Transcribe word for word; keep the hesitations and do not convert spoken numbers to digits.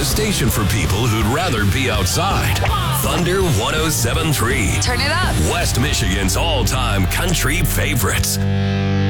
the station for people who'd rather be outside. Thunder one oh seven point three. Turn it up. West Michigan's all-time country favorites.